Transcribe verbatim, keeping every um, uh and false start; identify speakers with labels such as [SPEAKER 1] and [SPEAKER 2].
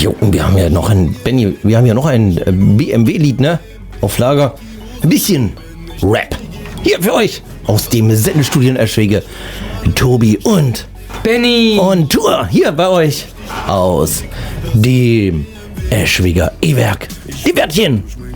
[SPEAKER 1] Jo, wir haben ja noch ein, Benny, wir haben ja noch ein äh, B M W-Lied, ne? Auf Lager. Ein bisschen Rap. Hier für euch aus dem Sendestudio Eschwege. Tobi und
[SPEAKER 2] Benny.
[SPEAKER 1] und Tour hier bei euch aus dem Eschweger E-Werk. Die Wörtchen.